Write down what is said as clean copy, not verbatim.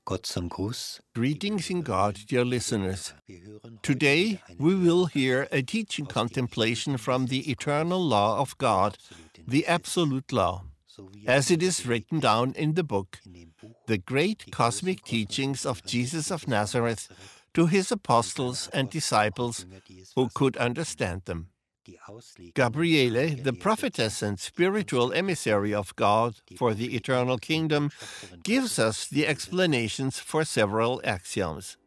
Gott zum Gruß. Greetings in God, dear listeners. Today we will hear a teaching contemplation from the eternal law of God, the absolute law, as it is written down in the book, The Great Cosmic Teachings of Jesus of Nazareth to His Apostles and Disciples who could understand them. Gabriele, the prophetess and spiritual emissary of God for the eternal kingdom, gives us the explanations for several axioms.